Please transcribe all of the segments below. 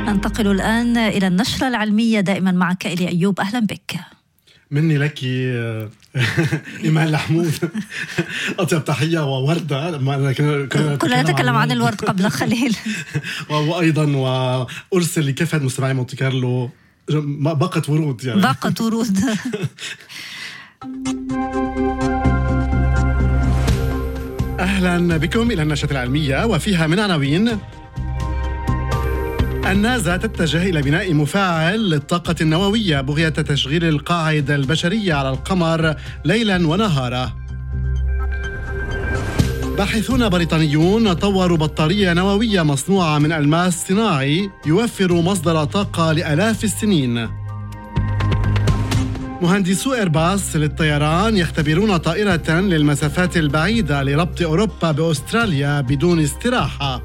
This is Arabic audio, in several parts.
ننتقل الآن إلى النشرة العلمية، دائما معك إلي أيوب. أهلا بك. مني لك إيمان لحمود أطيب تحية ووردة. كنا نتكلم عن الورد قبل قليل. وأيضا وأرسل لكافة مستمعي مونتي كارلو باقة ورود، يعني باقة ورود. أهلا بكم إلى النشرة العلمية، وفيها من عناوين: النازا تتجه إلى بناء مفاعل للطاقة النووية بغية تشغيل القاعدة البشرية على القمر ليلا ونهارا. باحثون بريطانيون طوروا بطارية نووية مصنوعة من ألماس صناعي يوفر مصدر طاقة لآلاف السنين. مهندسو إيرباص للطيران يختبرون طائرة للمسافات البعيدة لربط أوروبا بأستراليا بدون استراحة.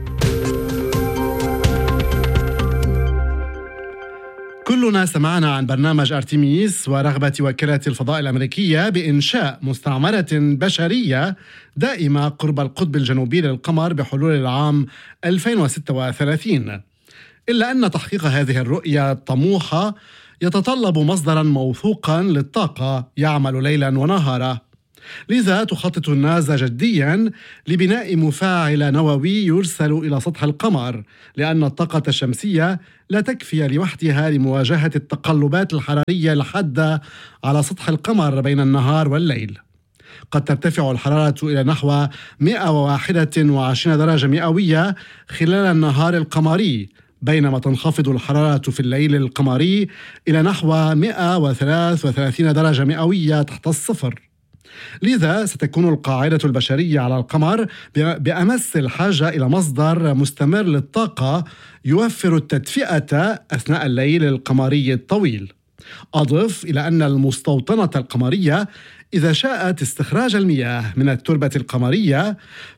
كلنا سمعنا عن برنامج أرتيميس ورغبة وكالة الفضاء الأمريكية بإنشاء مستعمرة بشرية دائمة قرب القطب الجنوبي للقمر بحلول العام 2036. إلا أن تحقيق هذه الرؤية الطموحة يتطلب مصدرا موثوقا للطاقة يعمل ليلا ونهارا. لذا تخطط النازا جديا لبناء مفاعل نووي يرسل إلى سطح القمر، لأن الطاقة الشمسية لا تكفي لوحدها لمواجهة التقلبات الحرارية الحادة على سطح القمر بين النهار والليل. قد ترتفع الحرارة إلى نحو 121 درجة مئوية خلال النهار القمري، بينما تنخفض الحرارة في الليل القمري إلى نحو 133 درجة مئوية تحت الصفر. لذا ستكون القاعدة البشرية على القمر بأمس الحاجة إلى مصدر مستمر للطاقة يوفر التدفئة أثناء الليل القمري الطويل. أضف إلى أن المستوطنة القمرية إذا شاءت استخراج المياه من التربة القمرية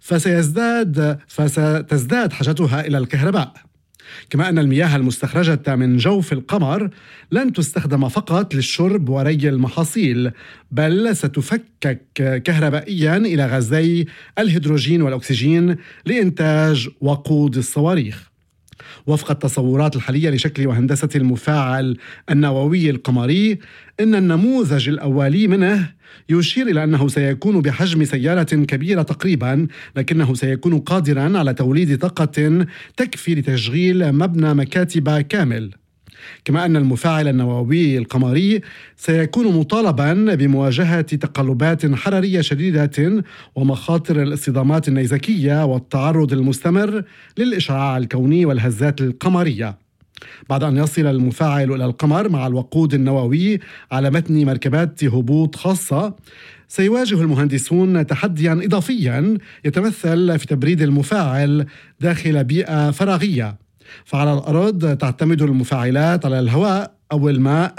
فستزداد حاجتها إلى الكهرباء، كما أن المياه المستخرجة من جوف القمر لن تستخدم فقط للشرب وري المحاصيل، بل ستفكك كهربائيا إلى غازي الهيدروجين والأكسجين لإنتاج وقود الصواريخ. وفق التصورات الحالية لشكل وهندسة المفاعل النووي القمري، إن النموذج الأولي منه يشير إلى أنه سيكون بحجم سيارة كبيرة تقريبا، لكنه سيكون قادرا على توليد طاقة تكفي لتشغيل مبنى مكاتب كامل. كما أن المفاعل النووي القمري سيكون مطالبا بمواجهة تقلبات حرارية شديدة ومخاطر الاصطدامات النيزكية والتعرض المستمر للإشعاع الكوني والهزات القمرية. بعد أن يصل المفاعل إلى القمر مع الوقود النووي على متن مركبات هبوط خاصة، سيواجه المهندسون تحديا إضافيا يتمثل في تبريد المفاعل داخل بيئة فراغية. فعلى الأرض تعتمد المفاعلات على الهواء أو الماء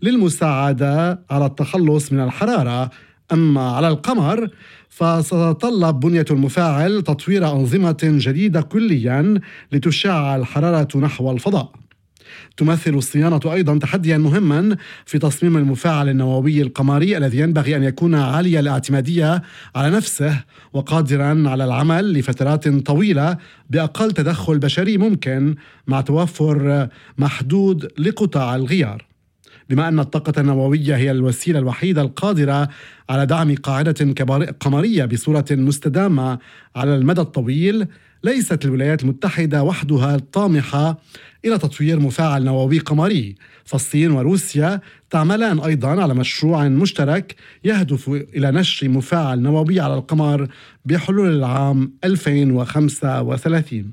للمساعدة على التخلص من الحرارة، أما على القمر فستتطلب بنية المفاعل تطوير أنظمة جديدة كليا لتشع الحرارة نحو الفضاء. تمثل الصيانة أيضا تحديا مهما في تصميم المفاعل النووي القمري الذي ينبغي أن يكون عالي الاعتمادية على نفسه وقادرا على العمل لفترات طويلة بأقل تدخل بشري ممكن، مع توفر محدود لقطع الغيار. بما أن الطاقة النووية هي الوسيلة الوحيدة القادرة على دعم قاعدة قمرية بصورة مستدامة على المدى الطويل، ليست الولايات المتحدة وحدها الطامحة إلى تطوير مفاعل نووي قمري، فالصين وروسيا تعملان أيضا على مشروع مشترك يهدف إلى نشر مفاعل نووي على القمر بحلول العام 2035.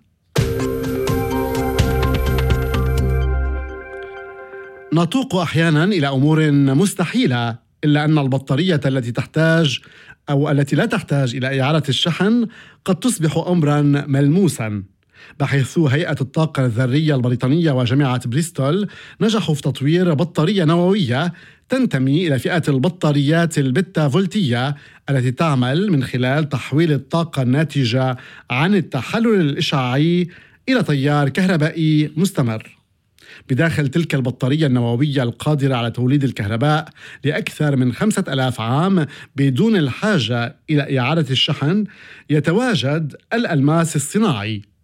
نتوق أحيانا إلى أمور مستحيلة، إلا أن البطارية التي لا تحتاج إلى إعادة الشحن قد تصبح أمرا ملموسا. باحثو هيئة الطاقة الذرية البريطانية وجامعة بريستول نجحوا في تطوير بطارية نووية تنتمي إلى فئة البطاريات البتا فولتية التي تعمل من خلال تحويل الطاقة الناتجة عن التحلل الإشعاعي إلى تيار كهربائي مستمر. بداخل تلك البطارية النووية القادرة على توليد الكهرباء لأكثر من 5000 عام بدون الحاجة إلى إعادة الشحن، يتواجد الألماس الصناعي.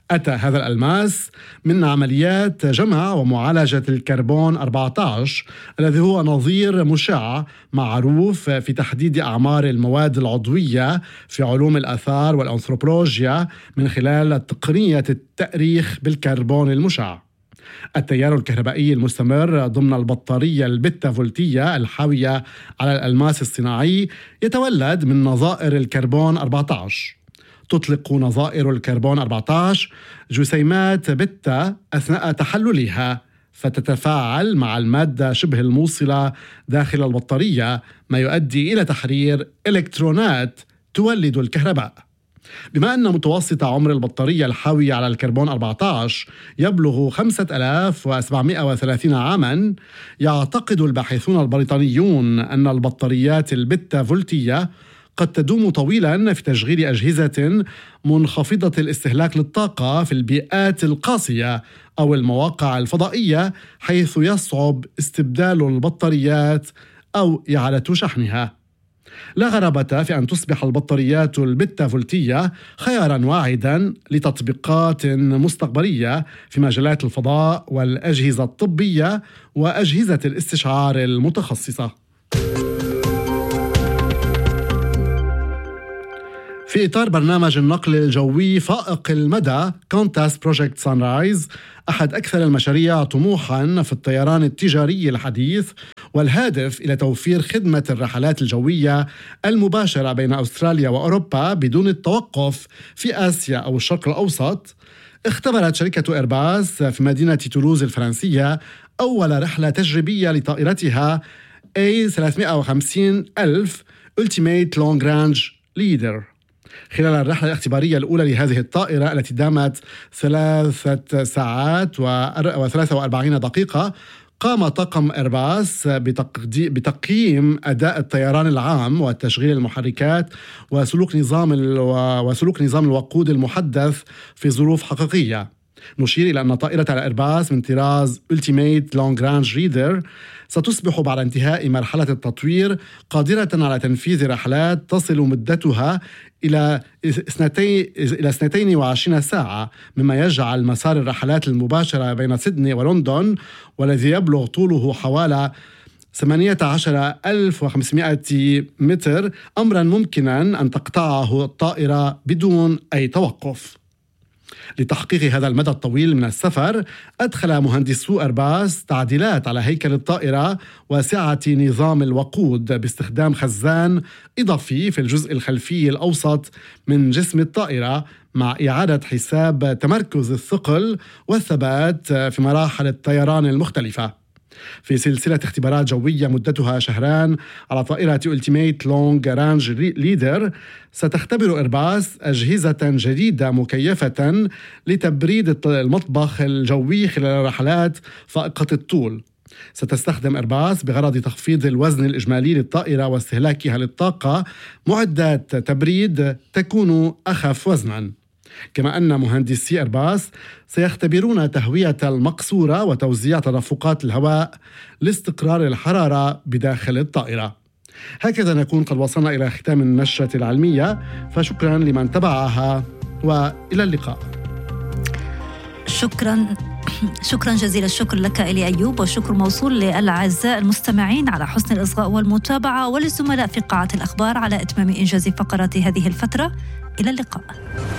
أتى هذا الألماس من عمليات جمع ومعالجة الكربون 14 الذي هو نظير مشع معروف في تحديد أعمار المواد العضوية في علوم الآثار والأنثروبولوجيا من خلال تقنية التأريخ بالكربون المشع. التيار الكهربائي المستمر ضمن البطارية البتا فولتية الحاوية على الألماس الصناعي يتولد من نظائر الكربون 14. تطلق نظائر الكربون 14 جسيمات بتا أثناء تحللها، فتتفاعل مع المادة شبه الموصلة داخل البطارية، ما يؤدي إلى تحرير إلكترونات تولد الكهرباء. بما أن متوسط عمر البطارية الحاوية على الكربون 14 يبلغ 5730 عاماً، يعتقد الباحثون البريطانيون أن البطاريات البتا فولتية قد تدوم طويلاً في تشغيل أجهزة منخفضة الاستهلاك للطاقة في البيئات القاسية أو المواقع الفضائية، حيث يصعب استبدال البطاريات أو إعادة شحنها. لا غرابة في أن تصبح البطاريات البتا فولتية خياراً واعداً لتطبيقات مستقبلية في مجالات الفضاء والأجهزة الطبية وأجهزة الاستشعار المتخصصة. في إطار برنامج النقل الجوي فائق المدى كونتاس بروجكت سانرايز، أحد أكثر المشاريع طموحاً في الطيران التجاري الحديث والهادف إلى توفير خدمة الرحلات الجوية المباشرة بين أستراليا وأوروبا بدون التوقف في آسيا أو الشرق الأوسط، اختبرت شركة إيرباص في مدينة تولوز الفرنسية أول رحلة تجريبية لطائرتها A350 Ultimate Long Range Leader. خلال الرحلة الاختبارية الأولى لهذه الطائرة التي دامت 3 ساعات و43 دقيقة، قام طاقم إيرباص بتقييم أداء الطيران العام وتشغيل المحركات وسلوك نظام الوقود المحدث في ظروف حقيقية. نشير إلى أن طائرة الإيرباص من طراز Ultimate Long Range Leader ستصبح بعد انتهاء مرحلة التطوير قادرة على تنفيذ رحلات تصل مدتها إلى 22 ساعة، مما يجعل مسار الرحلات المباشرة بين سيدني ولندن والذي يبلغ طوله حوالي 18,500 متر أمرا ممكنا أن تقطعه الطائرة بدون أي توقف. لتحقيق هذا المدى الطويل من السفر، أدخل مهندسو إيرباص تعديلات على هيكل الطائرة وسعة نظام الوقود باستخدام خزان إضافي في الجزء الخلفي الأوسط من جسم الطائرة، مع إعادة حساب تمركز الثقل والثبات في مراحل الطيران المختلفة. في سلسلة اختبارات جوية مدتها شهران على طائرة Ultimate Long Range Leader، ستختبر إيرباص أجهزة جديدة مكيفة لتبريد المطبخ الجوي خلال رحلات فائقة الطول. ستستخدم إيرباص بغرض تخفيض الوزن الإجمالي للطائرة واستهلاكها للطاقة معدات تبريد تكون أخف وزناً. كما أن مهندسي إيرباص سيختبرون تهوية المقصورة وتوزيع تدفقات الهواء لاستقرار الحرارة بداخل الطائرة. هكذا نكون قد وصلنا إلى ختام النشرة العلمية، فشكرا لمن تبعها وإلى اللقاء. شكرا جزيل الشكر لك إلي أيوب، والشكر موصول للأعزاء المستمعين على حسن الإصغاء والمتابعة، وللزملاء في قاعة الأخبار على إتمام إنجاز فقرات هذه الفترة. إلى اللقاء.